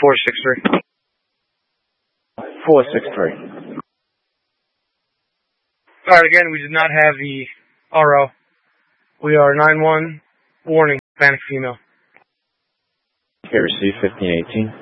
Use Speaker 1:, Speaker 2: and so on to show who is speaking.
Speaker 1: 463.
Speaker 2: 463.
Speaker 1: Alright, again, we did not have the RO. We are 9-1, warning, Hispanic female.
Speaker 2: Okay, receive 1518.